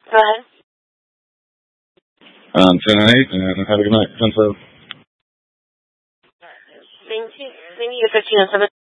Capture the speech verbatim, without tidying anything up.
Go ahead. Um, ten and eight, and have a good night. ten seven. Thank you. Thank you, fifteen and seven.